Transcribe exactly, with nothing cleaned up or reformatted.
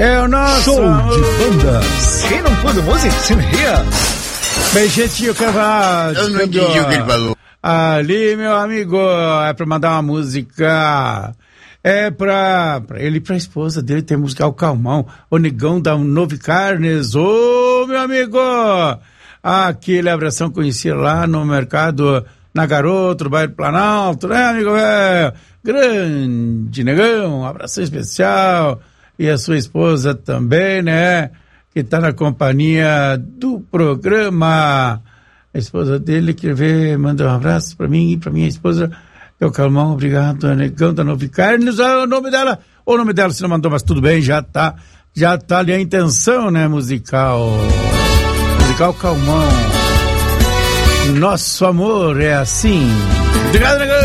É o nosso show de bandas. Quem não pôde música, se ria. Bem, gentil, Carvalho. Eu não entendi o que ele falou. Ali, meu amigo, é pra mandar uma música. É pra, pra ele e pra esposa dele, tem música o Calmão, o Negão da Novi Carnes. Ô, meu amigo! Aquele abração conheci lá no mercado, na Garoto, no bairro Planalto, né, amigo? É, grande Negão, um abração especial. E a sua esposa também, né? Que tá na companhia do programa. A esposa dele quer ver, manda um abraço pra mim e pra minha esposa. Eu, Calmão, obrigado, Negão da Novi Carnes. O nome dela, o nome dela você não mandou, mas tudo bem, já tá, já tá ali a intenção, né, musical. Musical Calmão. Nosso amor é assim. Obrigado, Negão.